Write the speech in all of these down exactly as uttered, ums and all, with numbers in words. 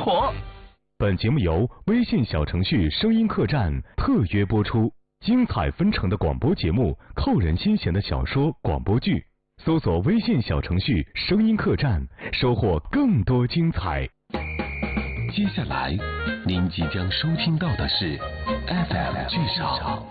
活。本节目由微信小程序声音客栈特约播出，精彩纷呈的广播节目，扣人心弦的小说广播剧，搜索微信小程序声音客栈，收获更多精彩。 接下来您即将收听到的是 F M 剧场。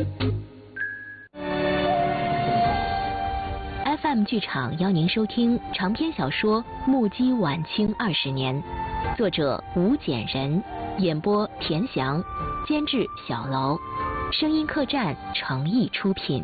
F M 剧场邀您收听长篇小说《目击晚清二十年》，作者吴简人，演播田翔，监制小楼，声音客栈诚意出品。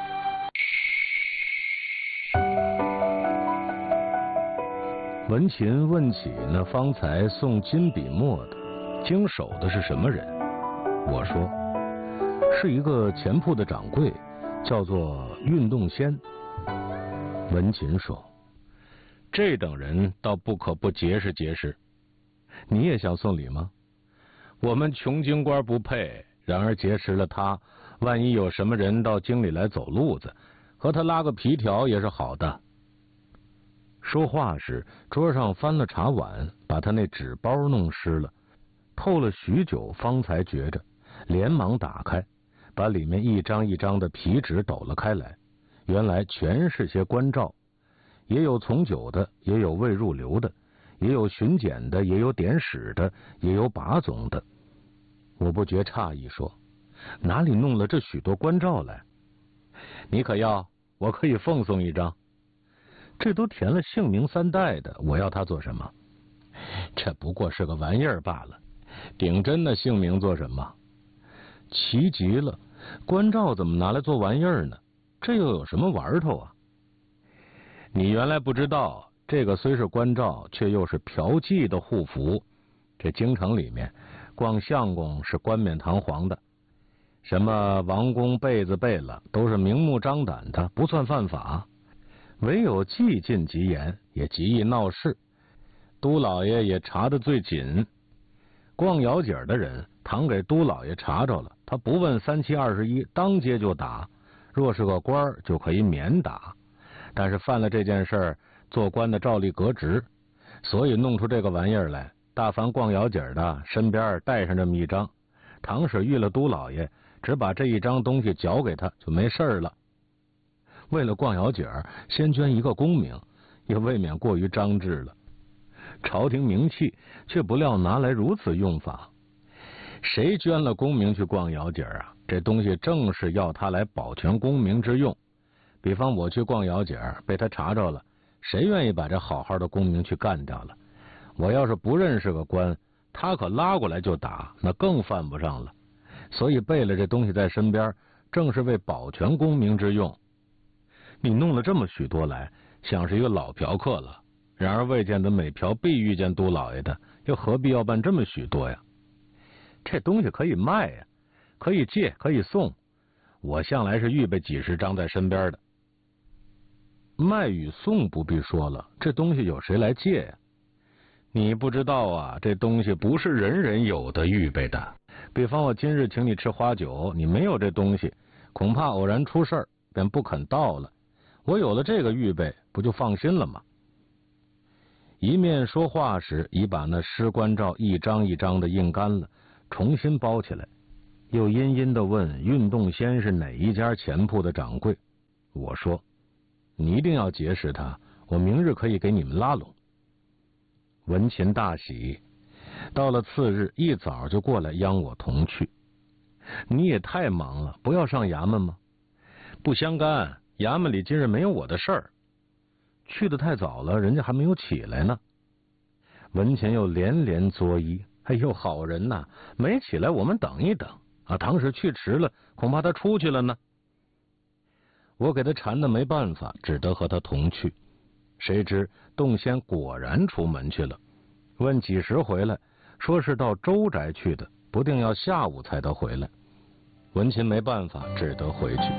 文琴问起那方才送金笔墨的经手的是什么人，我说是一个钱铺的掌柜，叫做运动仙。文琴说，这等人倒不可不结识结识。你也想送礼吗？我们穷京官不配，然而结识了他，万一有什么人到京里来走路子，和他拉个皮条也是好的。说话时，桌上翻了茶碗，把他那纸包弄湿了，透了许久，方才觉着，连忙打开，把里面一张一张的皮纸抖了开来，原来全是些关照，也有从九的，也有未入流的，也有巡检的，也有典史的，也有把总的。我不觉诧异，说哪里弄了这许多关照来？你可要？我可以奉送一张。这都填了姓名三代的，我要他做什么？这不过是个玩意儿罢了，顶真的姓名做什么？奇极了，关照怎么拿来做玩意儿呢？这又有什么玩头啊？你原来不知道，这个虽是关照，却又是嫖妓的护符。这京城里面逛相公是冠冕堂皇的，什么王公贝子贝了，都是明目张胆的，不算犯法。唯有既禁极严，也极易闹事。都老爷也查得最紧，逛窑井的人，倘给都老爷查着了，他不问三七二十一，当街就打。若是个官儿，就可以免打，但是犯了这件事儿，做官的照例革职。所以弄出这个玩意儿来，大凡逛窑井的身边带上这么一张，倘使遇了都老爷，只把这一张东西缴给他，就没事了。为了逛窑井，先捐一个功名，也未免过于张志了。朝廷名气，却不料拿来如此用法。谁捐了功名去逛窑井啊？这东西正是要他来保全功名之用。比方我去逛窑井，被他查着了，谁愿意把这好好的功名去干掉了？我要是不认识个官，他可拉过来就打，那更犯不上了。所以备了这东西在身边，正是为保全功名之用。你弄了这么许多来，像是一个老嫖客了。然而未见得每嫖必遇见都老爷的，又何必要办这么许多呀？这东西可以卖呀，可以借，可以送。我向来是预备几十张在身边的。卖与送不必说了，这东西有谁来借呀？你不知道啊，这东西不是人人有的预备的。比方我今日请你吃花酒，你没有这东西，恐怕偶然出事儿，便不肯到了。我有了这个预备，不就放心了吗？一面说话时，已把那诗关照一张一张的印干了，重新包起来，又阴阴地问运动先是哪一家钱铺的掌柜。我说，你一定要结识他，我明日可以给你们拉拢。文琴大喜，到了次日一早就过来央我同去。你也太忙了，不要上衙门吗？不相干，衙门里今日没有我的事儿。去得太早了，人家还没有起来呢。文琴又连连作揖，哎呦，好人呐，没起来我们等一等啊，倘使去迟了，恐怕他出去了呢。我给他缠的没办法，只得和他同去。谁知洞仙果然出门去了，问几时回来，说是到周宅去的，不定要下午才得回来。文琴没办法，只得回去。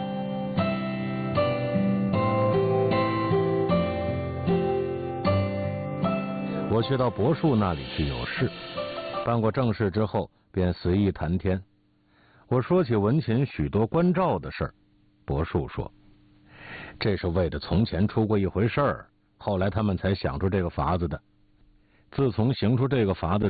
我却到柏树那里去有事，办过正事之后，便随意谈天。我说起文琴许多关照的事儿，柏树说，这是为的从前出过一回事儿，后来他们才想出这个法子的。自从行出这个法子